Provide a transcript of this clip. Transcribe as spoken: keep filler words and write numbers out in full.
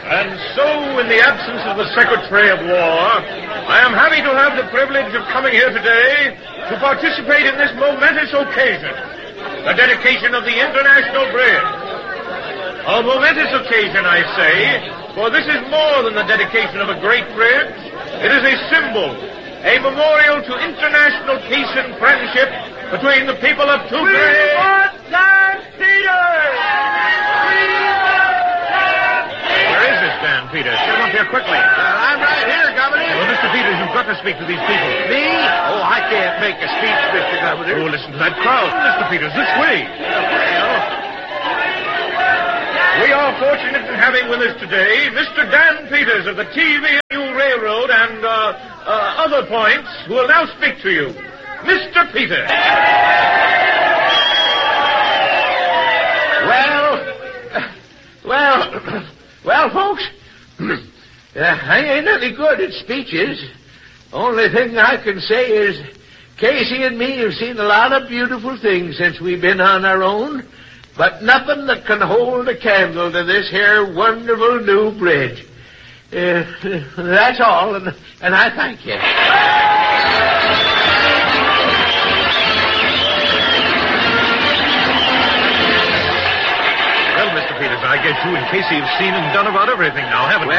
And so, in the absence of the Secretary of War, I am happy to have the privilege of coming here today to participate in this momentous occasion, the dedication of the International Bridge. A momentous occasion, I say, for this is more than the dedication of a great bridge. It is a symbol, a memorial to international peace and friendship between the people of two great... We want Saint Peter! Where is this Dan Peters? Get him up here quickly. Uh, I'm right here, Governor. Well, Mister Peters, you've got to speak to these people. Me? Oh, I can't make a speech, Mister Governor. Oh, listen to that crowd. Mister Peters, this way. Well, We are fortunate in having with us today Mister Dan Peters of the T V N Railroad and uh, uh, other points who will now speak to you. Mister Peters. well, well, well, folks, uh, I ain't any good at speeches. Only thing I can say is Casey and me have seen a lot of beautiful things since we've been on our own, but nothing that can hold a candle to this here wonderful new bridge. Uh, that's all, and, and I thank you. Well, Mister Peters, I guess you and Casey have seen and done about everything now, haven't you?